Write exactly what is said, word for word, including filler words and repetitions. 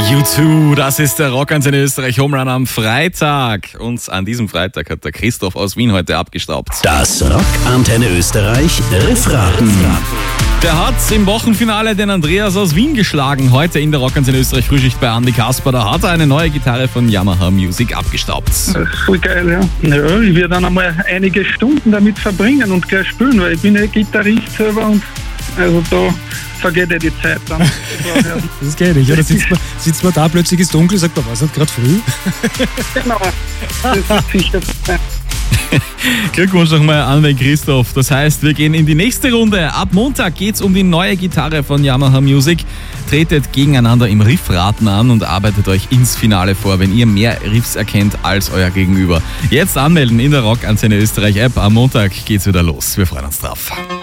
U zwei, das ist der Rockantenne Österreich Home Run am Freitag. Und an diesem Freitag hat der Christoph aus Wien heute abgestaubt. Das Rockantenne Österreich Riffraten. Der hat im Wochenfinale den Andreas aus Wien geschlagen. Heute in der Rockantenne Österreich Frühschicht bei Andi Kasper. Da hat er eine neue Gitarre von Yamaha Music abgestaubt. Das ist voll geil, ja. Ja, ich werde dann einmal einige Stunden damit verbringen und gleich spielen, weil ich bin ja Gitarrist selber und also da vergeht ja die Zeit dann. Das geht nicht, oder? Sitzt man, sitzt man da, plötzlich ist dunkel, sagt man, was, nicht gerade früh? Genau, das ist sicher. Glückwunsch nochmal an den Christoph. Das heißt, wir gehen in die nächste Runde. Ab Montag geht's um die neue Gitarre von Yamaha Music. Tretet gegeneinander im Riffraten an und arbeitet euch ins Finale vor, wenn ihr mehr Riffs erkennt als euer Gegenüber. Jetzt anmelden in der Rockantenne Österreich App. Am Montag geht's wieder los. Wir freuen uns drauf.